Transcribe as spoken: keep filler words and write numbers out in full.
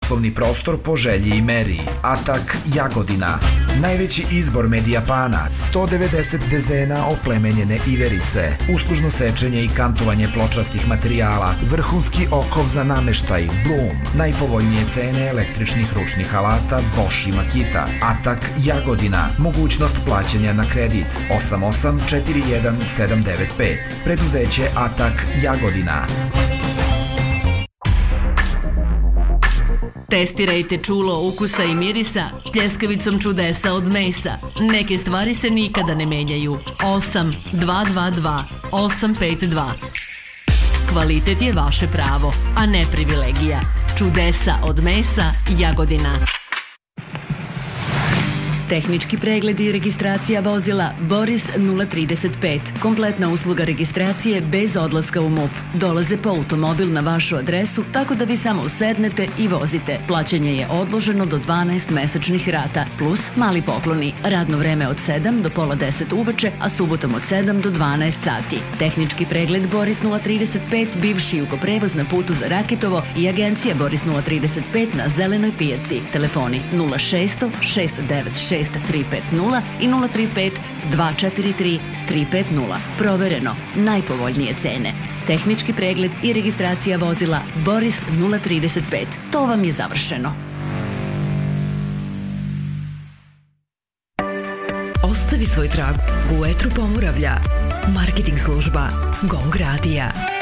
poslovni prostor po želji i meri. Atak Jagodina. Najveći izbor Medijapana, sto devedeset dezena oplemenjene iverice, uslužno sečenje i kantovanje pločastih materijala, vrhunski okov za nameštaj, Blum, najpovoljnije cene električnih ručnih alata Bosch i Makita. Atak Jagodina, mogućnost plaćanja na kredit, osam osam četiri jedan sedam devet pet. Preduzeće Atak Jagodina. Testirajte čulo ukusa i mirisa pljeskavicom čudesa od Mesa. Neke stvari se nikada ne menjaju. osam dva dva dva osam pet dva. Kvalitet je vaše pravo, a ne privilegija. Čudesa od Mesa, Jagodina. Tehnički pregled i registracija vozila Boris nula trideset pet. Kompletna usluga registracije bez odlaska u M U P. Dolaze po automobil na vašu adresu, tako da vi samo usednete i vozite. Plaćanje je odloženo do dvanaest mesečnih rata, plus mali pokloni. Radno vreme od sedam do pola deset uveče, a subotom od sedam do dvanaest sati. Tehnički pregled Boris nula trideset pet, bivši Jugoprevoz na putu za Rakitovo i agencija Boris nula trideset pet na Zelenoj pijaci. Telefoni nula šest šest devet šest tri pet nula i nula tri pet dva četiri tri tri pet nula. Provereno, najpovoljnije cene. Tehnički pregled i registracija vozila Boris nula trideset pet. To vam je završeno. Ostavi svoj trag u etru Pomoravlja. Marketing služba Gong Radija.